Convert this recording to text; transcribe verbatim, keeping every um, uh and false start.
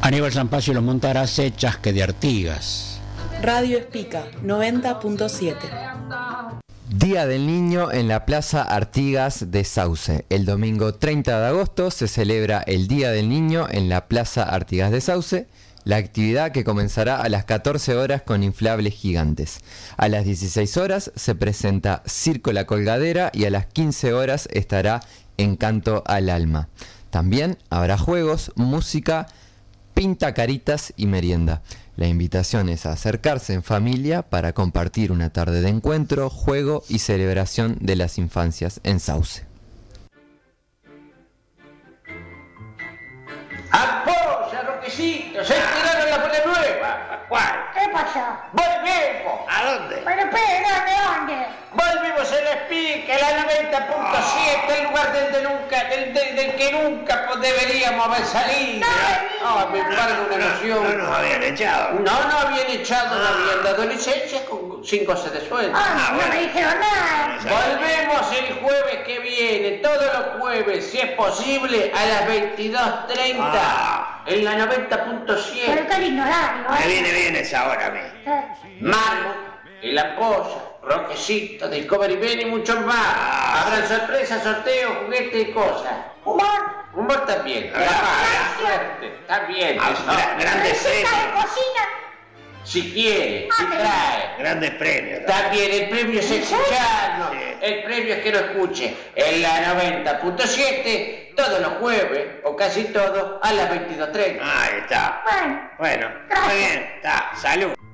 Aníbal Zampacio lo montará hace Chasque de Artigas. Radio Espica noventa punto siete. Día del Niño en la Plaza Artigas de Sauce. El domingo treinta de agosto se celebra el Día del Niño en la Plaza Artigas de Sauce. La actividad que comenzará a las catorce horas con inflables gigantes. A las dieciséis horas se presenta Circo La Colgadera y a las quince horas estará Encanto al Alma. También habrá juegos, música, pinta caritas y merienda. La invitación es a acercarse en familia para compartir una tarde de encuentro, juego y celebración de las infancias en Sauce. ¡Apoya, Roquecito! ¡Se tiraron la bola nueva! ¿Cuál? ¿Qué pasó? ¡Volvemos! ¿A dónde? Pero espera, ¿de dónde? Volvimos a la Espica, la noventa punto siete, el lugar del, de nunca, del, del, del que nunca pues, deberíamos haber salido. No, me embarga una emoción. No nos habían echado. No, no habían echado, no habían dado licencia con cinco cosas de sueldo. Ah, no me dijeron nada. Volvemos el jueves que viene, todos los jueves, si es posible, a las veintidós treinta, Ah. en la noventa punto Pero siete. qué lindo horario, Me ¿eh? viene bien esa hora a mí. Eh, Marmo, El Ampolla, Roquecito, Discovery Ben y muchos más. Habrán sorpresas, sorteos, juguetes y cosas. Humor. Humor también. Ah, La suerte, también. Ah, eso. gra- grandes Receta de premios. cocina. Si quiere, si Ah, trae. Grandes premios. También el premio es escucharnos. Sí. El premio es que lo escuche en la noventa punto siete todos los jueves, o casi todos, a las veintidós treinta. Ahí está. Bueno, Bueno, Gracias. muy bien. Está. Salud.